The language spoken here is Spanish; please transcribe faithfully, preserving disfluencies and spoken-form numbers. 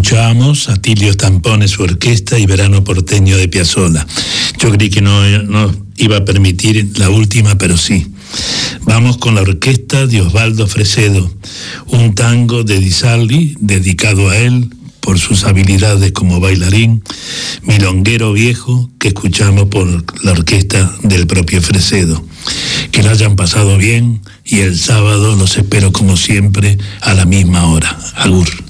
Escuchábamos a Tilio Stampone, su orquesta, y Verano Porteño de Piazzolla. Yo creí que no, no iba a permitir la última, pero sí. Vamos con la orquesta de Osvaldo Fresedo, un tango de Di Sarli, dedicado a él por sus habilidades como bailarín, milonguero viejo, que escuchamos por la orquesta del propio Fresedo. Que lo hayan pasado bien, y el sábado los espero como siempre a la misma hora. Agur.